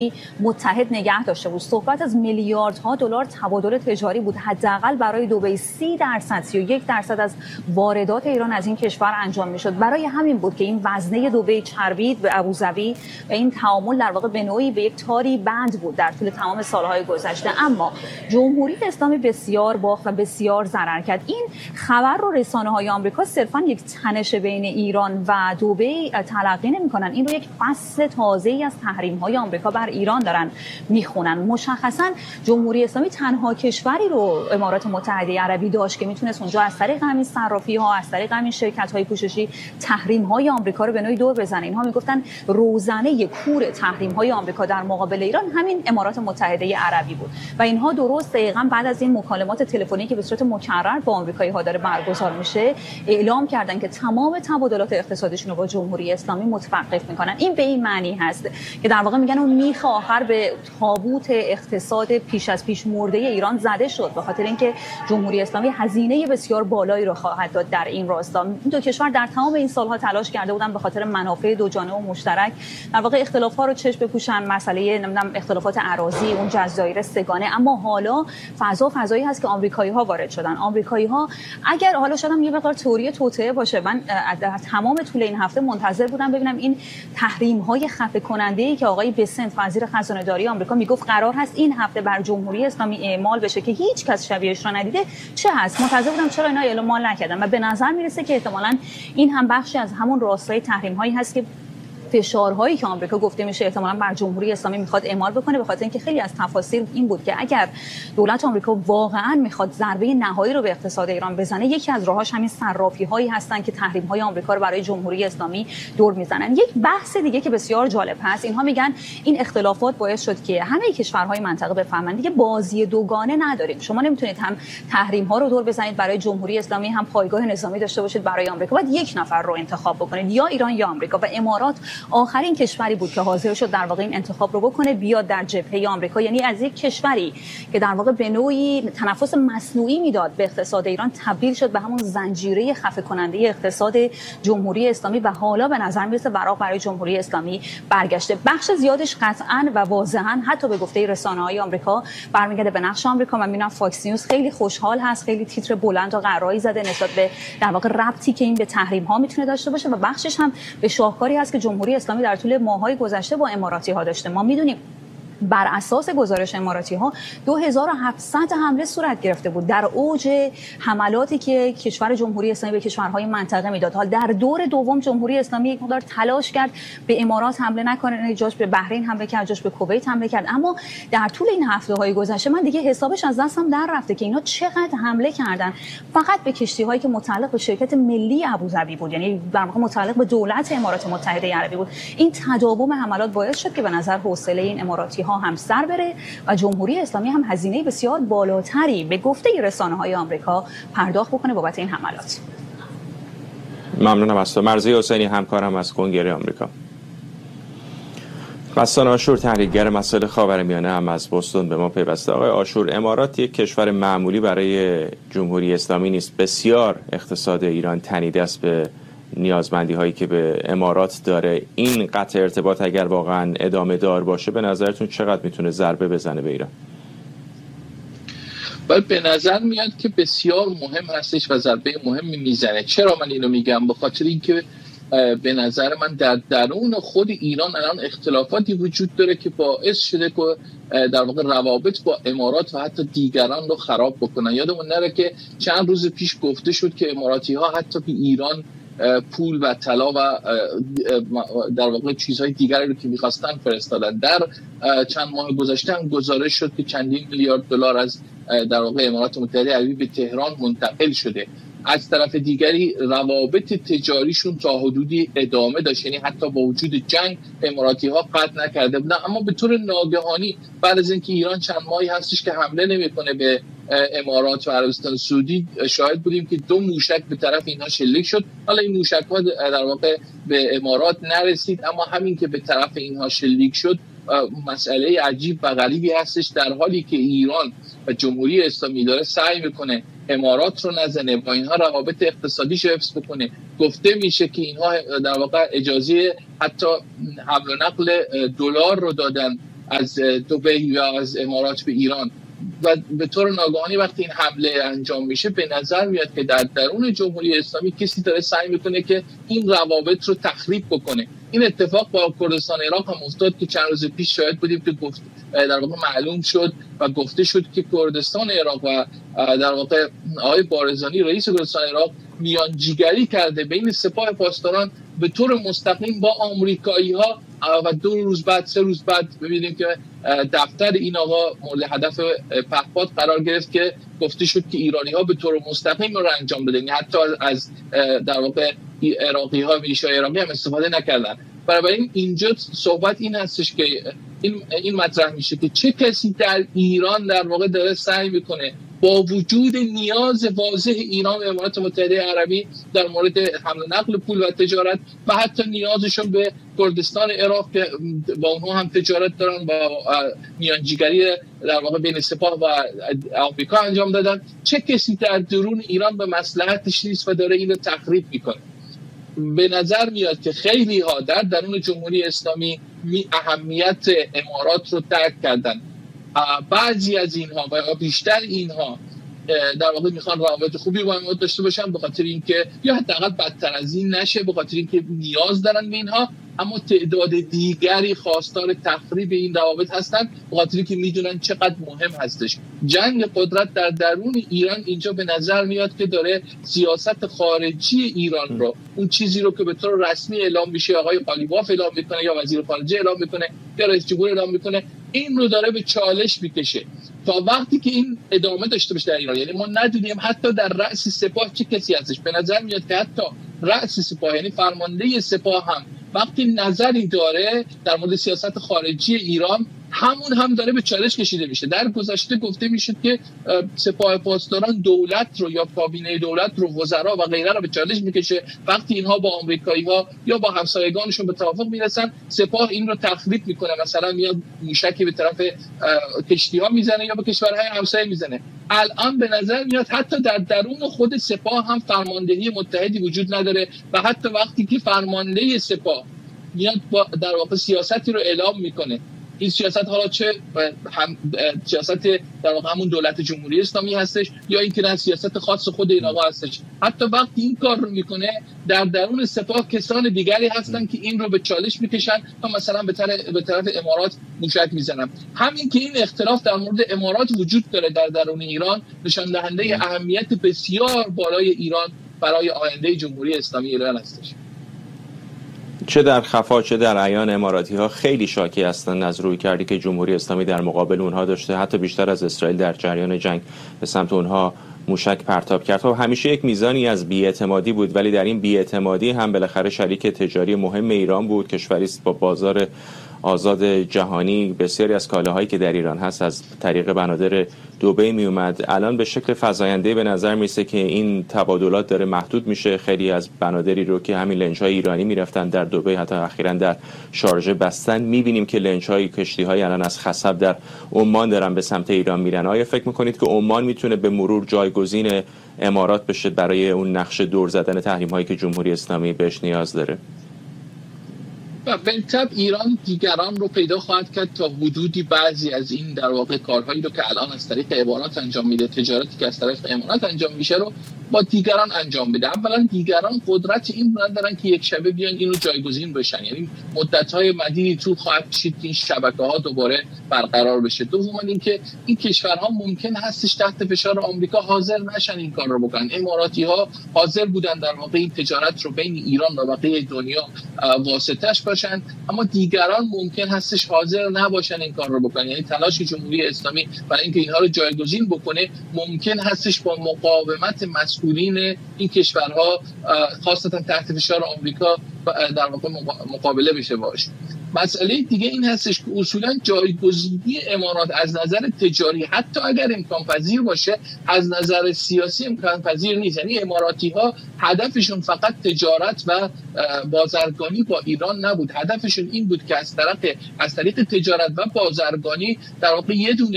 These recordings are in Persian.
متحد نگه داشته بود. صحبت از میلیاردها دلار تبادل تجاری بود، حداقل برای دبی 30% 31% از واردات ایران از این کشور انجام میشد. برای همین بود که این وزنه دبی چربید به ابوظبی و این تعامل در واقع به نوعی به یک تاری بند بود در طول تمام سالهای گذشته. اما جمهوری اسلامی بسیار باخت و بسیار ضرر کرد. این خبر رو رسانه‌های آمریکا صرفاً یک تنش بین ایران و دبی تلقی نمی‌کنن، این رو یک فصل تازه‌ای از تحریم‌های آمریکا بر ایران دارن میخونن. مشخصاً جمهوری اسلامی تنها کشوری رو امارات متحده عربی داشت که میتونست اونجا از طریق همین صرافی‌ها، از طریق همین شرکت‌های پوششی تحریم‌های آمریکا رو به نوعی دور بزنه. اینها میگفتن روزنه کور تحریم‌های آمریکا در مقابل ایران همین امارات متحده عربی بود و اینها درست دقیقاً بعد از این مکالمات تلفنی که به صورت مکرر با آمریکایی‌ها داره برگزار میشه اعلام کردن که تمام تبادلات اقتصادیشون رو با جمهوری اسلامی متوقف میکنن. این به این معنی هست که در واقع میگن اون میخ آخر به تابوت اقتصاد پیش از پیش مرده ایران زده شد، به خاطر اینکه جمهوری اسلامی هزینه بسیار بالایی رو خواهد داد در این راستا. این دو کشور در تمام این سالها تلاش کرده بودن به خاطر منافع دوجانبه و مشترک در واقع اختلاف‌ها رو چشم بپوشن، مسئله نمیدونم اختلافات اراضی، اون جزایر سگانه. اما حالا فضایی هست که آمریکایی‌ها وارد شدن. آمریکایی‌ها اگر حالا شاید هم یه مقدار تئوری توطئه باشه، من در تمام طول این هفته منتظر بودم ببینم این تحریم‌های خفه کننده‌ای که آقای بسنت وزیر خزانه‌داری آمریکا میگفت قرار هست این هفته بر جمهوری اسلامی اعمال بشه که هیچ کس شبیهش را ندیده چه هست. منتظر بودم چرا اینا اعمال نکردن و به نظر میرسه که احتمالاً این هم بخشی از همون راستای تحریم‌هایی هست که فشارهایی که آمریکا گفته میشه احتمالاً بر جمهوری اسلامی میخواد اعمال بکنه، به خاطر اینکه خیلی از تفاسیر این بود که اگر دولت آمریکا واقعاً میخواد ضربه نهایی رو به اقتصاد ایران بزنه، یکی از راهاش همین صرافی‌هایی هستن که تحریم‌های آمریکا رو برای جمهوری اسلامی دور میزنن. یک بحث دیگه که بسیار جالب هست، اینها میگن این اختلافات باعث شد که همه کشورهای منطقه بفهمن دیگه بازی دوگانه نداریم. شما نمیتونید هم تحریم‌ها رو دور بزنید برای جمهوری اسلامی، هم پایگاه نظامی داشته باشید برای آمریکا. باید یک نفر رو انتخاب بکنید، یا ایران یا آمریکا، و امارات آخرین کشوری بود که حاضر شد در واقع این انتخاب رو بکنه، بیاد در جبهه آمریکا. یعنی از یک کشوری که در واقع به نوعی تنفس مصنوعی میداد به اقتصاد ایران تبدیل شد به همون زنجیره خفه کننده اقتصاد جمهوری اسلامی و حالا به نظر میرسه براق برای جمهوری اسلامی برگشته. بخش زیادش قطعاً و واضحاً حتی به گفته رسانه‌های آمریکا برمیگرده به نقش آمریکا. من میبینم فاکس نیوز خیلی خوشحال هست، خیلی تیتر بلند و قرایی زده نسبت به در واقع ربطی که این به تحریم‌ها میتونه داشته باشه و بخشش هم به شاهکاری هست که جمهوری اسلامی در طول ماه‌های گذشته با اماراتی‌ها داشته. ما می‌دونیم بر اساس گزارش اماراتی‌ها 2700 حمله صورت گرفته بود در اوج حملاتی که کشور جمهوری اسلامی به کشورهای منطقه میداد. حال در دور دوم جمهوری اسلامی یک مقدار تلاش کرد به امارات حمله نکنه، جاش به بحرین حمله کرد، جاش به کویت حمله کرد، اما در طول این هفته‌های گذشته من دیگه حسابش از دستم در رفته که اینا چقدر حمله کردن فقط به کشتی‌هایی که متعلق به شرکت ملی ابوظبی بود، یعنی در واقع متعلق به دولت امارات متحده عربی بود. این تداوم حملات باعث شد که به نظر حوصله این اماراتی‌ها هم سر بره و جمهوری اسلامی هم هزینه بسیار بالاتری به گفته رسانه‌های آمریکا پرداخت بکنه بابت این حملات. ممنونم از تو. مرضی حسینی همکارم از کنگره آمریکا. رسان آشور تحلیلگر مسائل خاورمیانه هم از بوستون به ما پیوسته. آقای آشور، امارات یک کشور معمولی برای جمهوری اسلامی نیست. بسیار اقتصاد ایران تنیده است به نیازمندی هایی که به امارات داره. این قطع ارتباط اگر واقعا ادامه دار باشه به نظرتون چقدر میتونه ضربه بزنه به ایران؟ ولی به نظر میاد که بسیار مهم هستش و ضربه مهمی میزنه. چرا من اینو میگم؟ به خاطر اینکه به نظر من در درون خود ایران الان اختلافاتی وجود داره که باعث شده که در واقع روابط با امارات و حتی دیگران رو خراب بکنن. یادمون نره که چند روز پیش گفته شد که اماراتی ها حتی به ایران پول و طلا و در واقع چیزهای دیگری رو که می‌خواستن فرستادن. در چند ماه گذشته هم گزارش شد که چندین میلیارد دلار از در واقع امارات متحده عربی به تهران منتقل شده. از طرف دیگری روابط تجاریشون تا حدودی ادامه داشت، یعنی حتی با وجود جنگ اماراتی‌ها قطع نکرده بودن، اما به طور ناگهانی بعد از اینکه ایران چند ماهی هستش که حمله نمی‌کنه به امارات و عربستان سعودی، شاهد بودیم که 2 موشک به طرف اینها شلیک شد. حالا این موشک‌ها در واقع به امارات نرسید، اما همین که به طرف اینها شلیک شد مسئله عجیب و غریبی هستش، در حالی که ایران و جمهوری اسلامی داره سعی میکنه امارات رو نزنه، با اینها روابط اقتصادیش حفظ بکنه. گفته میشه که اینها در واقع اجازه حتی حمل و نقل دلار رو دادن از دبی یا از امارات به ایران و به طور ناگهانی وقتی این حمله انجام میشه به نظر میاد که در درون جمهوری اسلامی کسی داره سعی میکنه که این روابط رو تخریب بکنه. این اتفاق با کردستان عراق هم افتاد که چند روز پیش شاهد بودیم که در واقع معلوم شد و گفته شد که کردستان عراق و در واقع آقای بارزانی رئیس کردستان عراق میانجیگری کرده بین سپاه پاسداران به طور مستقیم با آمریکایی‌ها و 2 روز بعد 3 روز بعد ببینیم که دفتر این آقا مورد هدف پهپاد قرار گرفت که گفته شد که ایرانی‌ها به طور مستقیم رو انجام بدن، حتی از در واقع عراقی‌ها میلیشیای عراقی هم استفاده نکردن. بنابراین اینجا صحبت این هستش که این مطرح میشه که چه کسی در ایران در واقع داره سعی میکنه با وجود نیاز واضح ایران و امارات متحده عربی در مورد حمل و نقل پول و تجارت و حتی نیازشون به کردستان عراق که با اونها هم تجارت دارن با میانجیگری در واقع بین سپاه و آمریکا انجام دادن، چه کسی در درون ایران به مصلحتش نیست و داره اینو تخریب میکنه. به نظر میاد که خیلی ها در درون جمهوری اسلامی اهمیت امارات رو درک کردن. بعضی از اینها و بیشتر اینها در واقع میخوان روابط خوبی با امارات داشته باشن به خاطر اینکه یا حداقل بدتر از این نشه، به خاطر اینکه نیاز دارن به اینها، اما تعداد دیگری خواستار تخریب این روابط هستن به خاطر اینکه میدونن چقدر مهم هستش. جنگ قدرت در درون ایران اینجا به نظر میاد که داره سیاست خارجی ایران رو، اون چیزی رو که به طور رسمی اعلام میشه آقای قالیباف اعلام میکنه یا وزیر خارجه اعلام میکنه یا رئیس جمهور اعلام میکنه، این رو داره به چالش میکشه تا وقتی که این ادامه داشته باشه در ایران. یعنی ما ندونیم حتی در رأس سپاه چه کسی هستش. به نظر میاد که حتی رأس سپاه یعنی فرمانده سپاه هم وقتی نظری داره در مورد سیاست خارجی ایران همون هم داره به چالش کشیده میشه. در گذشته گفته میشد که سپاه پاسداران دولت رو یا کابینه دولت رو، وزرا و غیره رو به چالش میکشه. وقتی اینها با آمریکایی‌ها یا با همسایگانشون به توافق میرسن، سپاه این رو تخریب میکنه، مثلا میاد موشکی به طرف کشتی‌ها میزنه یا به کشورهای همسایه میزنه. الان به نظر میاد حتی در درون خود سپاه هم فرماندهی متحدی وجود نداره و حتی وقتی که فرمانده سپاه میاد در واقع سیاستی رو اعلام میکنه، این سیاست حالا چه سیاست در واقع همون دولت جمهوری اسلامی هستش یا اینکه نه سیاست خاص خود این آقا هستش، حتی وقتی این کار رو میکنه در درون سپاه کسان دیگری هستن که این رو به چالش میکشن و مثلا به طرف امارات موشک میزنن. همین که این اختلاف در مورد امارات وجود داره در درون ایران نشان دهنده اهمیت بسیار بالای ایران برای آینده جمهوری اسلامی ایران هستش. چه در خفا چه در عیان اماراتی ها خیلی شاکی هستند از رویکردی که جمهوری اسلامی در مقابل اونها داشته، حتی بیشتر از اسرائیل در جریان جنگ به سمت اونها موشک پرتاب کرد. و همیشه یک میزانی از بی‌اعتمادی بود، ولی در این بی‌اعتمادی هم بالاخره شریک تجاری مهم ایران بود. کشوری است با بازار آزاد جهانی، بسیاری از کالاهایی که در ایران هست از طریق بنادر دبی می اومد. الان به شکل فزاینده به نظر میرسه که این تبادلات داره محدود میشه. خیلی از بنادری رو که همین لنج‌های ایرانی میرفتن در دبی، حتی اخیراً در شارژه بستن. میبینیم که لنج‌های کشتی‌های الان از خصب در عمان دارن به سمت ایران میرن. آیا فکر میکنید که عمان میتونه به مرور جایگزین امارات بشه برای اون نقش دور زدن تحریم‌هایی که جمهوری اسلامی بهش نیاز داره؟ و بالطبع ایران دیگران رو پیدا خواهد کرد تا حدودی بعضی از این در واقع کارهایی رو که الان از طریق امارات انجام میده، تجارتی که از طریق امارات انجام میشه رو با دیگران انجام بده. اولا دیگران قدرت این ندارن که یک شبه بیان اینو جایگزین بشن، یعنی مدت‌های مدیدی طول خواهد کشید که این شبکه‌ها دوباره برقرار بشه. دوما اینکه این کشورها ممکن هستش تحت فشار آمریکا حاضر نشن این کار رو بکنن. اماراتی‌ها حاضر بودن در واقع این تجارت رو بین ایران و بقیه دنیا واسطه‌اش باشن، اما دیگران ممکن هستش حاضر نباشن این کار رو بکنن. یعنی تلاش جمهوری اسلامی برای اینکه اینها رو جایگزین بکنه ممکن هستش با مقاومت مسئولین این کشورها خاصتا تحت فشار آمریکا در واقع مقابله بشه باشه. مسئله دیگه این هستش که اصولا جایگزینی امارات از نظر تجاری حتی اگر امکان پذیر باشه از نظر سیاسی امکان پذیر نیست. یعنی اماراتی ها هدفشون فقط تجارت و بازرگانی با ایران نبود، هدفشون این بود که از طریق تجارت و بازرگانی در واقع یه دونه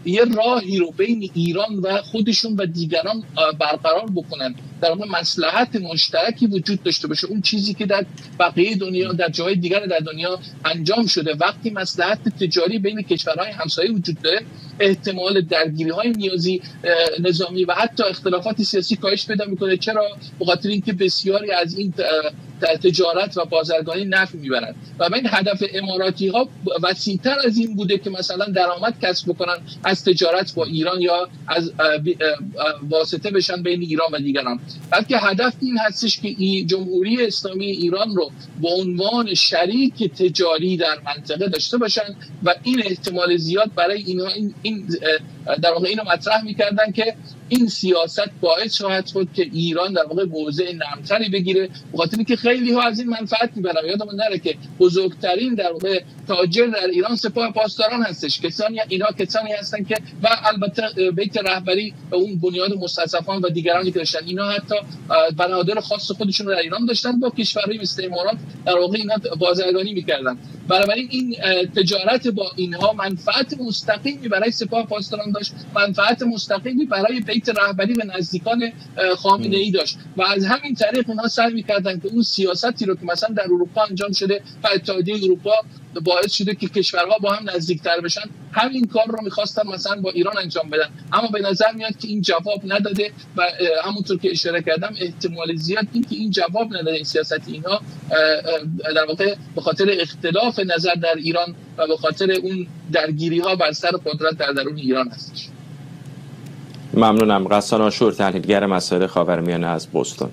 یه راهی رو بین ایران و خودشون و دیگران برقرار بکنن، در واقع مصلحت مشترکی وجود داشته باشه. اون چیزی که در بقیه دنیا، در جای دیگر در دنیا انجام شده، وقتی مصلحت تجاری بین کشورهای همسایه وجود داره، احتمال درگیری‌های نیازی نظامی و حتی اختلافات سیاسی کاهش پیدا میکنه. چرا؟ به خاطر اینکه بسیاری از این تجارت و بازرگانی نفع میبرند و این هدف اماراتی ها وسیع‌تر از این بوده که مثلا درآمد کسب بکنن از تجارت با ایران یا از واسطه بشن بین ایران و دیگران، بلکه هدف این هستش که جمهوری اسلامی ایران رو به عنوان شریک تجاری در منطقه داشته باشن و این احتمال زیاد برای اینها این در واقع اینو مطرح میکردن که این سیاست باعث شود شد که ایران در واقع موضع نرمتری بگیره، به خاطر اینکه خیلی ها از این منفعت میبرن. یادمون نره که بزرگترین در واقع تاجر در ایران سپاه پاسداران هستش. اینها کسانی هستن که و البته بیت رهبری و اون بنیاد مستضعفان و دیگرانی که داشتن، اینا حتی بنادر خاص خودشون رو در ایران داشتن، با کشورهای مثل امارات در واقع اینا بازرگانی میکردن. بنابراین این تجارت با اینها منفعت مستقیمی برای سپاه پاسداران داشت، منفعت مستقیمی برای بیت رهبری و نزدیکان خامنه‌ای داشت و از همین طریق اینها سعی می‌کردن که اون سیاستی رو که مثلا در اروپا انجام شده و اتحادیه اروپا باعث شده که کشورها با هم نزدیکتر بشن، همین کار رو می‌خواستن مثلا با ایران انجام بدن. اما به نظر میاد که این جواب نداده و همونطور که اشاره کردم احتمال زیاد اینکه این جواب نداده این سیاست اینها در واقع به خاطر اختلاف نظر در ایران و به خاطر اون درگیری‌ها بر سر قدرت در درون ایران هستش. ممنونم. غسان آشور، تحلیلگر مسائل خاورمیانه از بوستون.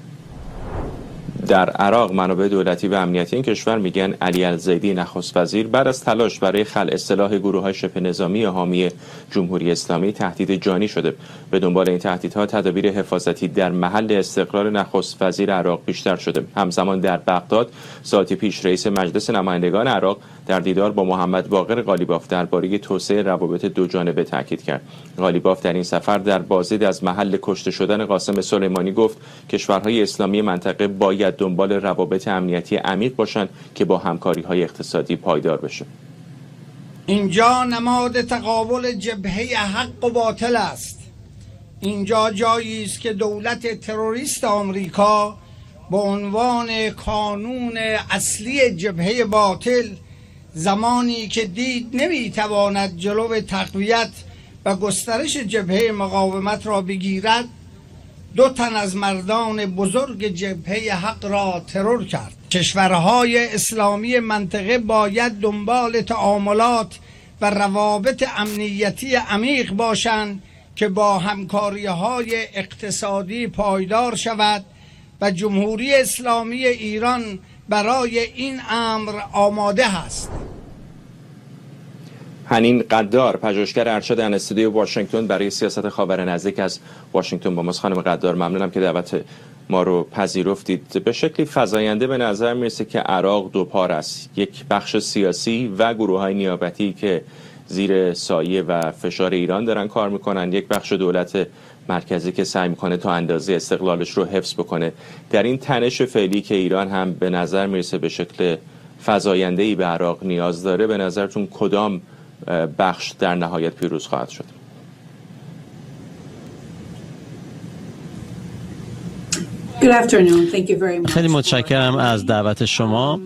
در عراق منابع دولتی و امنیتی این کشور میگن علی الزیدی نخست وزیر بعد از تلاش برای خلع سلاح گروه‌های شبه نظامی حامی جمهوری اسلامی تهدید جانی شده. به دنبال این تهدیدها تدابیر حفاظتی در محل استقرار نخست وزیر عراق بیشتر شده. همزمان در بغداد ساعتی پیش رئیس مجلس نمایندگان عراق در دیدار با محمد باقر قالیباف درباره توسعه روابط دو جانبه تاکید کرد. قالیباف در این سفر در بازدید از محل کشته شدن قاسم سلیمانی گفت کشورهای اسلامی منطقه باید دنبال روابط امنیتی عمیق باشند که با همکاری‌های اقتصادی پایدار بشه. اینجا نماد تقابل جبهه حق و باطل است. اینجا جایی است که دولت تروریست آمریکا به عنوان کانون اصلی جبهه باطل، زمانی که دید نمیتواند جلو تقویت و گسترش جبهه مقاومت را بگیرد، 2 تن از مردان بزرگ جبهه حق را ترور کرد. کشورهای اسلامی منطقه باید دنبال تعاملات و روابط امنیتی عمیق باشند که با همکاری‌های اقتصادی پایدار شود و جمهوری اسلامی ایران برای این امر آماده است. حنین قدار، پژوهشگر ارشد انستیتوی واشنگتن برای سیاست خاور نزدیک از واشنگتن با ماست. خانم قدار، ممنونم که دعوت ما رو پذیرفتید. به شکلی فزاینده به نظر میرسه که عراق دو پار است، یک بخش سیاسی و گروه‌های نیابتی که زیر سایه و فشار ایران دارن کار میکنن، یک بخش دولت مرکزی که سعی میکنه تا اندازه استقلالش رو حفظ بکنه. در این تنش فعلی که ایران هم به نظر میرسه به شکل فزاینده‌ای به عراق نیاز داره، به نظرتون کدام بخش در نهایت پیروز خواهد شد؟ خیلی متشکرم از دعوت شما.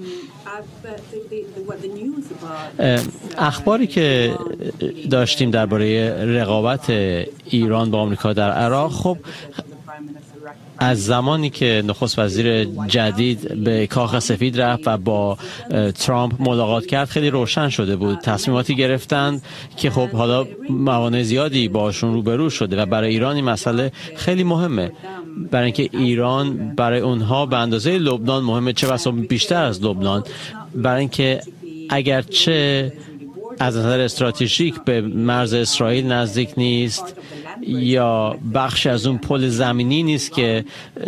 اخباری که داشتیم درباره رقابت ایران با آمریکا در عراق، خب از زمانی که نخست وزیر جدید به کاخ سفید رفت و با ترامپ ملاقات کرد خیلی روشن شده بود. تصمیماتی گرفتند که خب حالا موانع زیادی باشون روبرو شده و برای ایران این مسئله خیلی مهمه، برای اینکه ایران برای اونها به اندازه لبنان مهمه، چه بسا بیشتر از لبنان، برای اینکه اگرچه از نظر استراتژیک به مرز اسرائیل نزدیک نیست یا بخش از اون پل زمینی نیست که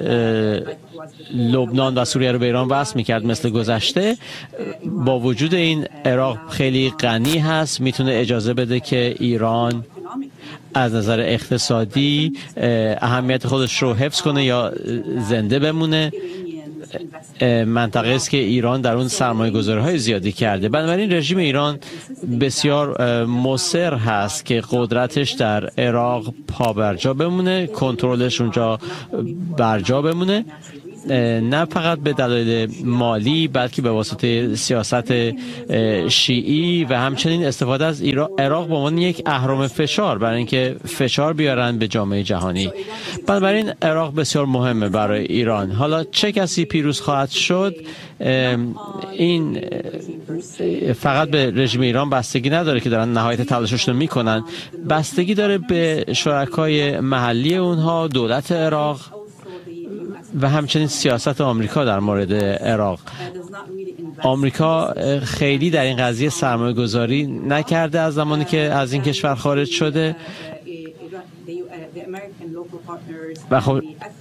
لبنان و سوریه رو به ایران وصل میکرد مثل گذشته، با وجود این عراق خیلی غنی هست، میتونه اجازه بده که ایران از نظر اقتصادی اهمیت خودش رو حفظ کنه یا زنده بمونه. منطقه است که ایران در اون سرمایه‌گذاری‌های زیادی کرده. بنابراین رژیم ایران بسیار مصر هست که قدرتش در عراق پابرجا بمونه، کنترلش اونجا برجا بمونه، نه فقط به دلایل مالی بلکه به واسطه سیاست شیعی و همچنین استفاده از عراق به عنوان یک اهرم فشار برای اینکه فشار بیارن به جامعه جهانی. بنابراین عراق بسیار مهمه برای ایران. حالا چه کسی پیروز خواهد شد این فقط به رژیم ایران بستگی نداره که دارن نهایت تلاششون رو میکنن، بستگی داره به شرکای محلی اونها، دولت عراق و همچنین سیاست آمریکا در مورد عراق. آمریکا خیلی در این قضیه سرمایه گذاری نکرده از زمانی که از این کشور خارج شده و خب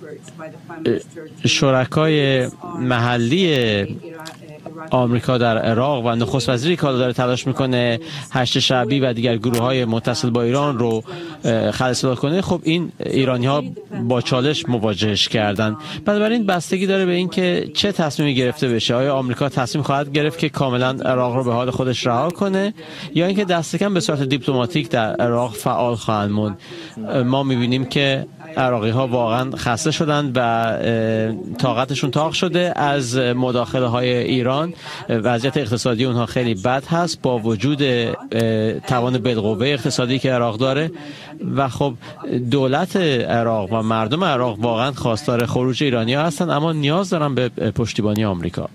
شرکای محلی آمریکا در عراق و نخست وزیری که داره تلاش میکنه هشت شعبی و دیگر گروه های متصل با ایران رو خلاص کنه، خب این ایرانی ها با چالش مواجهش کردن. بنابراین بستگی داره به این که چه تصمیمی گرفته بشه. آیا آمریکا تصمیم خواهد گرفت که کاملا عراق رو به حال خودش رها کنه یا اینکه دست کم به صورت دیپلماتیک در عراق فعال خواهند موند؟ ما میبینیم که عراقی ها واقعا خسته شدند و طاقتشون تاق شده از مداخله های ایران. وضعیت اقتصادی اونها خیلی بد هست با وجود توان بالقوه اقتصادی که عراق داره و خب دولت عراق و مردم عراق واقعا خواستار خروج ایرانی ها هستند، اما نیاز دارن به پشتیبانی آمریکا.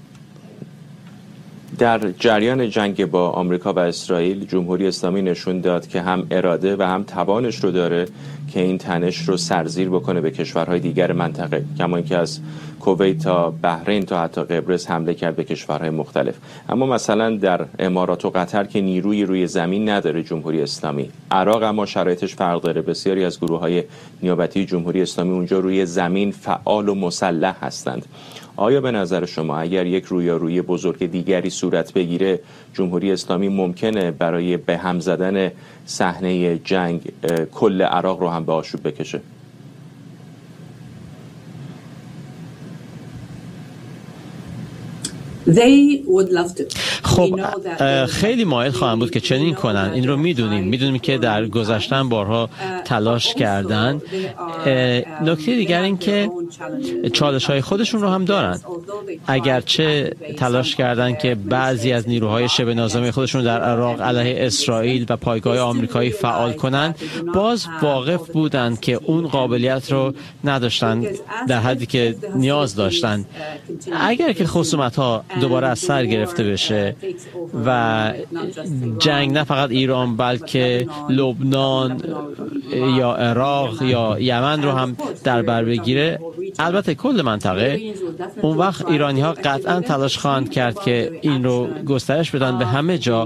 در جریان جنگ با آمریکا و اسرائیل جمهوری اسلامی نشون داد که هم اراده و هم توانش رو داره که این تنش رو سرزیر بکنه به کشورهای دیگر منطقه، کما اینکه از کویت تا بحرین تا حتی قبرس حمله کرد به کشورهای مختلف. اما مثلا در امارات و قطر که نیروی روی زمین نداره جمهوری اسلامی، عراق اما شرایطش فرق داره. بسیاری از گروه‌های نیابتی جمهوری اسلامی اونجا روی زمین فعال و مسلح هستند. آیا به نظر شما اگر یک رویارویی بزرگ دیگری صورت بگیره جمهوری اسلامی ممکنه برای به هم زدن صحنه جنگ کل عراق رو هم به آشوب بکشه؟ خب خیلی مایل خواهند بود که چنین کنن. این رو میدونیم که در گذشتن بارها تلاش کردن. نکته دیگر این که چالش های خودشون رو هم دارن. اگرچه تلاش کردن که بعضی از نیروهای شبه نظامی خودشون در عراق علیه اسرائیل و پایگاه آمریکایی فعال کنن، باز واقف بودن که اون قابلیت رو نداشتن در حدی که نیاز داشتن. اگر که خصومت ها دوباره از سر گرفته بشه و جنگ نه فقط ایران بلکه لبنان یا عراق یا یمن رو هم در بر بگیره، البته کل منطقه، اون وقت ایرانی ها قطعا تلاش خواهند کرد که این رو گسترش بدن به همه جا.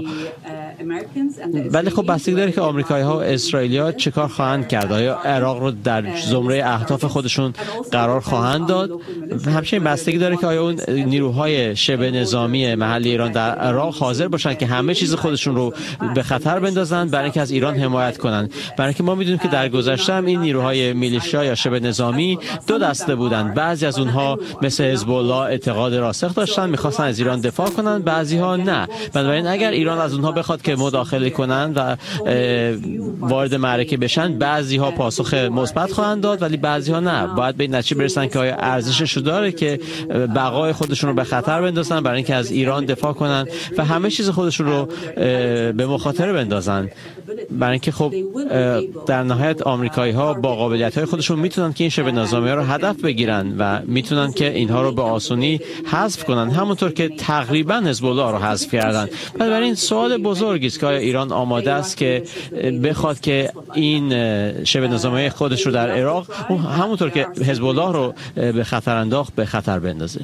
ولی خب بستگی داره که آمریکایی ها و اسرائیلی ها چه کار خواهند کرد. آیا عراق رو در زمره اهداف خودشون قرار خواهند داد؟ همچنین بستگی داره که آیا اون نیروهای شبه نظامی محلی ایران در عراق حاضر باشن که همه چیز خودشون رو به خطر بندازن برای اینکه از ایران حمایت کنن. برای اینکه ما میدونیم که در گذشته هم این نیروهای میلیشیا یا شبه نظامی دو دسته بودن. بعضی از اونها مثل حزب الله اعتقاد راسخ داشتن، می‌خواستن از ایران دفاع کنن، بعضی‌ها نه. بنابراین اگر ایران از اونها بخواد که مداخله کنن و وارد معرکه بشن، بعضی‌ها پاسخ مثبت خواهند داد ولی بعضی‌ها نه. باید به این نتیجه برسن که آیا ارزشش داره که بقای خودشون رو به خطر بندازن برای اینکه از ایران دفاع کنن و همه چیز خودشون رو به مخاطره بندازن. برای اینکه خب در نهایت آمریکایی‌ها با قابلیت‌های خودشون میتونن که این شبه نظامی‌ها رو هدف بگیرن و میتونن که اینها رو به آسونی حذف کنن، همونطور که تقریبا حزب الله رو حذف کردن. بنابراین سوال بزرگی است که آیا ایران آماده است که بخواد که این شبه نظامی خودش رو در عراق همونطور که حزب الله رو به خطر انداخت به خطر بندازه.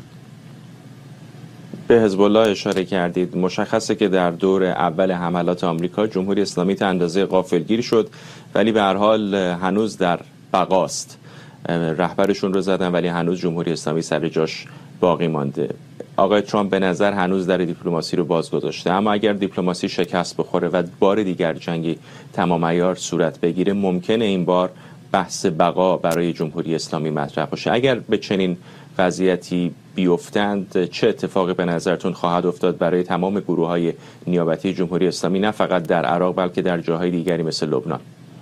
به حزب الله اشاره کردید. مشخصه که در دور اول حملات آمریکا جمهوری اسلامی تا اندازه غافلگیر شد ولی به هر حال هنوز در بقاست. رهبرشون رو زدن ولی هنوز جمهوری اسلامی سر جاش باقی مانده. آقای ترامپ به نظر هنوز در دیپلماسی رو باز گذاشته، اما اگر دیپلماسی شکست بخوره و بار دیگر جنگی تمام عیار صورت بگیره، ممکنه این بار بحث بقا برای جمهوری اسلامی مطرح باشه. اگر به چنین وضعیتی بیفتند چه اتفاقی به نظرتون خواهد افتاد برای تمام گروه‌های نیابتی جمهوری اسلامی، نه فقط در عراق بلکه در جاهای دیگری مثل لبنان؟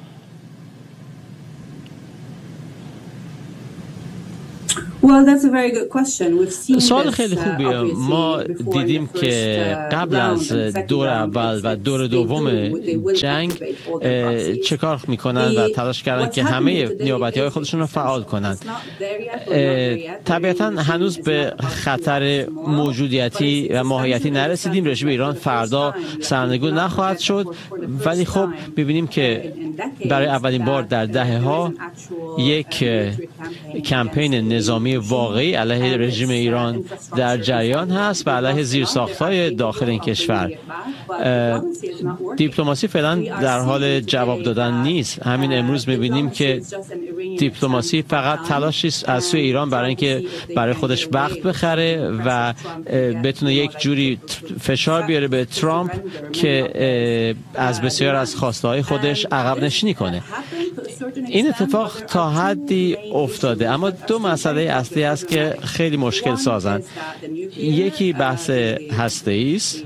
سوال خیلی خوبیه. ما دیدیم که قبل از دور اول و دور دوم جنگ چه کار میکنن و تلاش کردن که همه نیابتی‌های خودشون رو فعال کنن. طبیعتا هنوز به خطر موجودیتی و ماهیتی نرسیدیم. رژیم ایران فردا سرنگون نخواهد شد، ولی خب ببینیم که برای اولین بار در دهه‌ها یک کمپین نظامی واقعی علیه رژیم ایران در جریان هست و علیه زیرساخت‌های داخل این کشور. دیپلماسی فعلا در حال جواب دادن نیست. همین امروز می‌بینیم که دیپلماسی فقط تلاشی است از سوی ایران برای اینکه برای خودش وقت بخره و بتونه یک جوری فشار بیاره به ترامپ که از بسیار از خواسته‌های خودش عقب نشینی کنه. این اتفاق تا حدی افتاده، اما دو مسئله اصلی است که خیلی مشکل سازند. یکی بحث هسته‌ای است.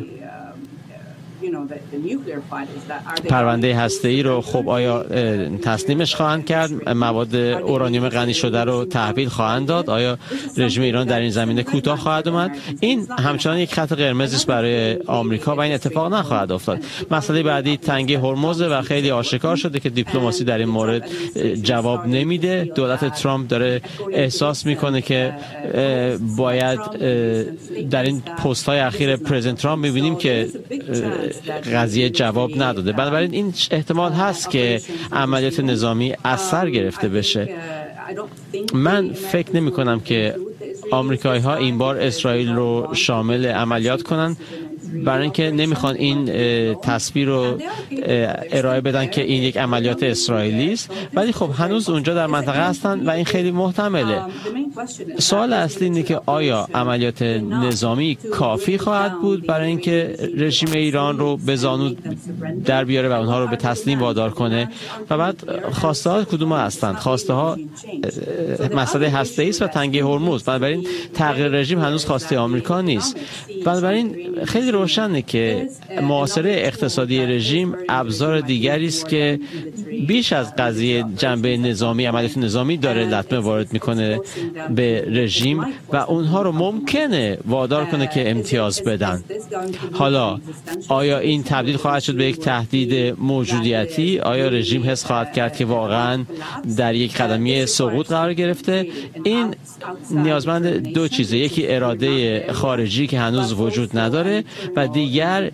پرونده هسته‌ای رو خب آیا تسلیمش خواهند کرد؟ مواد اورانیوم غنی شده رو تحویل خواهند داد؟ آیا رژیم ایران در این زمینه کوتاه خواهد اومد؟ این همچنان یک خط قرمز است برای آمریکا و این اتفاق نخواهد افتاد. مسئله بعدی تنگه هرمز و خیلی آشکار شده که دیپلماسی در این مورد جواب نمیده. دولت ترامپ داره احساس میکنه که باید در این پست‌های اخیر پرزیدنت ترامپ میبینیم که قضیه جواب نداده. بنابراین این احتمال هست که عملیات نظامی از سر گرفته بشه. من فکر نمی کنم که آمریکایی ها این بار اسرائیل رو شامل عملیات کنن، برای اینکه نمیخوان این تصویر رو ارائه بدن که این یک عملیات اسرائیلی است، ولی خب هنوز اونجا در منطقه هستن و این خیلی محتمله. سوال اصلی اینه که آیا عملیات نظامی کافی خواهد بود برای اینکه رژیم ایران رو به زانو در بیاره و اونها رو به تسلیم وادار کنه؟ و بعد خواسته ها کدوم هستند؟ خواسته ها مسئله هسته‌ای است و تنگه هرمز. بنابراین تغییر رژیم هنوز خواسته آمریکا نیست. بنابراین خیلی روشنه که محاصره اقتصادی رژیم ابزار دیگری است که بیش از قضیه جنبه نظامی، عملیات نظامی داره لطمه وارد میکنه به رژیم و اونها رو ممکنه وادار کنه که امتیاز بدن. حالا آیا این تبدیل خواهد شد به یک تهدید موجودیتی؟ آیا رژیم حس خواهد کرد که واقعا در یک قدمیه سقوط قرار گرفته؟ این نیازمند دو چیزه. یکی اراده خارجی که هنوز وجود نداره و دیگر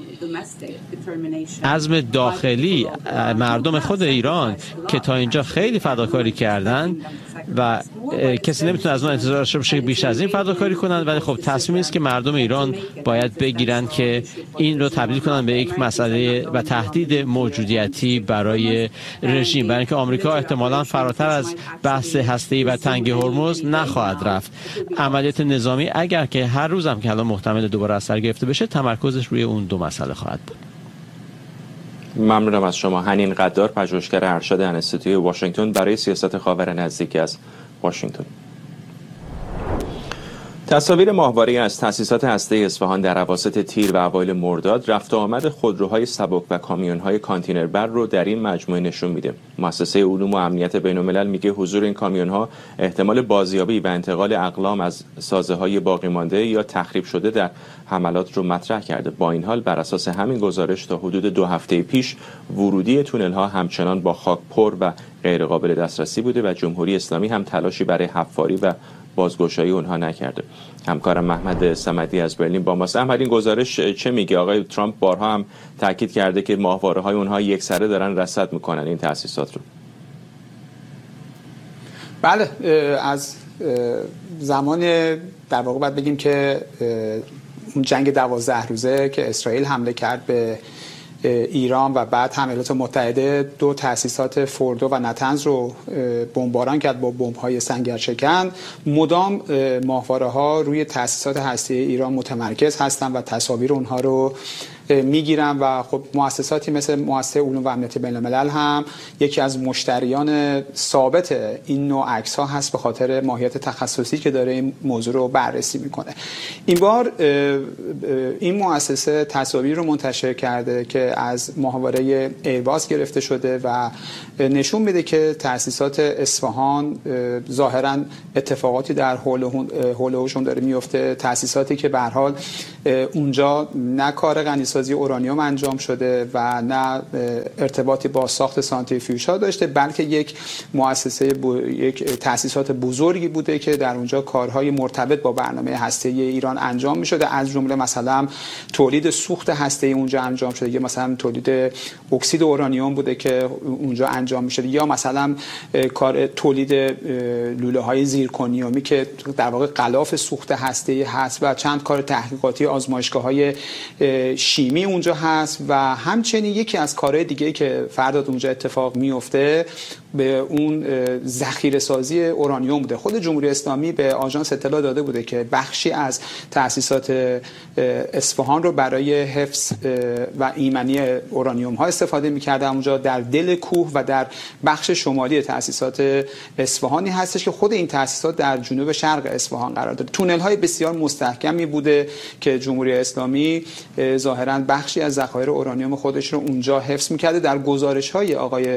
عزم داخلی مردم خود ایران که تا اینجا خیلی فداکاری کردن و کسی نمیتونه از اون انتظار داشته باشه که بیش از این فداکاری کنن، ولی خب تصمیمی است که مردم ایران باید بگیرن که این رو تبدیل کنن به یک مسئله و تهدید موجودیتی برای رژیم، برای اینکه آمریکا احتمالاً فراتر از بحث هسته‌ای و تنگه هرمز نخواهد رفت. عملیات نظامی اگر که هر روزم که حالا محتمل دوباره از سر گرفته بشه، تمرکزش روی اون دو مسئله خواهد بود. ممنونم از شما. حنین قدار، پژوهشگر ارشد انستیتوی واشنگتن برای سیاست خاور نزدیک از واشنگتن. تصاویر ماهواره‌ای از تأسیسات هسته‌ای اصفهان در اواسط تیر و اوایل مرداد رفت و آمد خودروهای سبک و کامیون‌های کانتینربر رو در این مجموعه نشون میده. مؤسسه علوم و امنیت بین‌الملل میگه حضور این کامیون‌ها احتمال بازیابی و انتقال اقلام از سازه‌های باقی مانده یا تخریب شده در حملات رو مطرح کرده. با این حال بر اساس همین گزارش تا حدود 2 هفته پیش ورودی تونل‌ها همچنان با خاک پر و غیر قابل دسترسی بوده و جمهوری اسلامی هم تلاشی برای حفاری و بازگشایی اونها نکرده. همکارم محمد صمدی از برلین با ماست. احمد، این گزارش چه میگه؟ آقای ترامپ بارها هم تاکید کرده که ماهواره‌های اونها یکسره دارن رصد میکنن این تأسیسات رو. بله، از زمان در واقع باید بگیم که اون جنگ 12 روزه که اسرائیل حمله کرد به ایران و بعد هم ایالات متحده 2 تأسیسات فوردو و نتنز رو بمباران کرد با بمب‌های سنگرشکن، مدام ماهواره‌ها روی تأسیسات هسته‌ای ایران متمرکز هستند و تصاویر اونها رو میگیرن و خب مؤسساتی مثل مؤسسه علوم و امنیت بین الملل هم یکی از مشتریان ثابت این نوع عکس ها هست به خاطر ماهیت تخصصی که داره این موضوع رو بررسی میکنه. این بار این مؤسسه تصاویر رو منتشر کرده که از ماهواره ایرباس گرفته شده و نشون میده که تأسیسات اصفهان ظاهراً اتفاقاتی در حولشون داره میفته، تأسیساتی که به هر حال اونجا نه کار غنیسازی اورانیوم انجام شده و نه ارتباطی با ساخت سانتریفیوژها داشته، بلکه یک مؤسسه یک تأسیسات بزرگی بوده که در اونجا کارهای مرتبط با برنامه هسته‌ای ایران انجام می‌شده، از جمله مثلا تولید سوخت هسته‌ای اونجا انجام شده، یا مثلا تولید اکسید اورانیوم بوده که اونجا انجام می‌شده، یا مثلا کار تولید لوله‌های زیرکنیومی که در واقع غلاف سوخت هسته‌ای هست و چند کار تحقیقاتی آزمایشگاه‌های شیمی اونجا هست. و همچنین یکی از کارهای دیگه که فرداد اونجا اتفاق میفته به اون ذخیره سازی اورانیوم بوده. خود جمهوری اسلامی به آژانس اطلاع داده بوده که بخشی از تأسیسات اصفهان رو برای حفظ و ایمنی اورانیوم ها استفاده می‌کرده. اونجا در دل کوه و در بخش شمالی تأسیسات اصفهانی هستش که خود این تأسیسات در جنوب شرق اصفهان قرار داره. تونل های بسیار مستحکمی بوده که جمهوری اسلامی ظاهراً بخشی از ذخایر اورانیوم خودش رو اونجا حفظ می‌کرده. در گزارش‌های آقای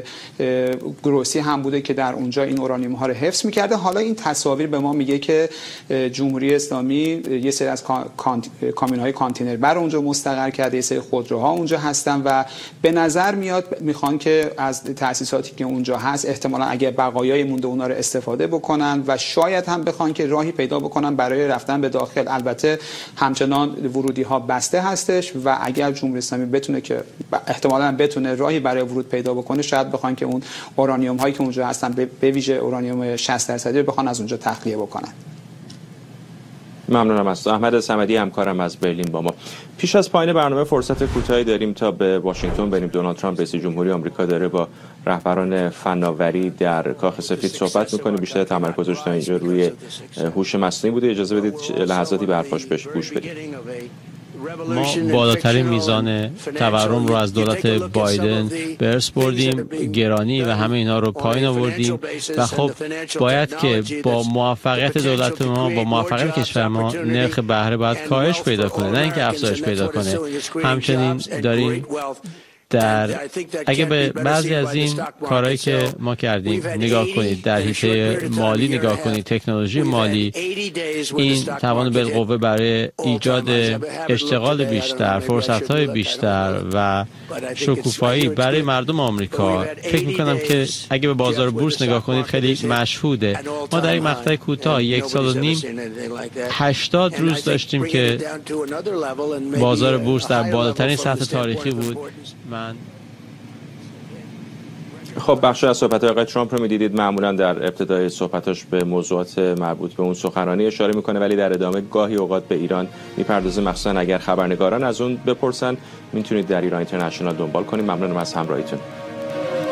گروسی هم بوده که در اونجا این اورانیوم ها رو حفظ می‌کرده. حالا این تصاویر به ما میگه که جمهوری اسلامی یه سری از کامیون‌های کانتینر بر اونجا مستقر کرده، یه سری خودروها اونجا هستن و به نظر میاد میخوان که از تأسیساتی که اونجا هست احتمالاً اگه بقایای مونده اونا رو استفاده بکنن و شاید هم بخوان که راهی پیدا بکنن برای رفتن به داخل. البته همچنان ورودی‌ها بسته هستش و اگر جمهوری اسلامی بتونه که احتمالاً بتونه راهی برای ورود پیدا بکنه، شاید بخوان که اون اورانیوم هایی که اونجا هستن به ویژه اورانیوم 60% رو بخوان از اونجا تخلیه بکنن. ممنونم از احمد صمدی همکارم از برلین با ما. پیش از پایان برنامه فرصت کوتاهی داریم تا به واشنگتن بریم. دونالد ترامپ رئیس جمهوری آمریکا داره با رهبران فناوری در کاخ سفید صحبت میکنه. بیشتر تمرکزش تا اینجا روی هوش مصنوعی بوده. اجازه بدید لحظاتی به حرفاش گوش بدیم. ما بالاترین میزان تورم رو از دولت بایدن به ارث بردیم، گرانی و همه اینا رو پایین آوردیم و خب باید که با موفقیت دولت ما، با موفقیت کشور ما، نرخ بهره باید کاهش پیدا کنه، نه اینکه افزایش پیدا کنه. همچنین داریم اگه به بعضی از این کارهایی که ما کردیم نگاه کنید، در حیطه مالی نگاه کنید، تکنولوژی مالی، این توان بالقوه برای ایجاد اشتغال بیشتر، فرصت‌های بیشتر و شکوفایی برای مردم آمریکا، فکر می‌کنم که اگه به بازار بورس نگاه کنید خیلی مشهوده. ما در این مقطع کوتاه 1.5 سال 80 روز داشتیم که بازار بورس در بالاترین سطح تاریخی بود. خب بخش از صحبت آقای ترامپ رو می‌دیدید، معمولا در ابتدای صحبتاش به موضوعات مربوط به اون سخنرانی اشاره میکنه، ولی در ادامه گاهی اوقات به ایران میپردازه، مخصوصا اگر خبرنگاران از اون بپرسن. میتونید در ایران اینترنشنال دنبال کنید. ممنونم از همراهیتون.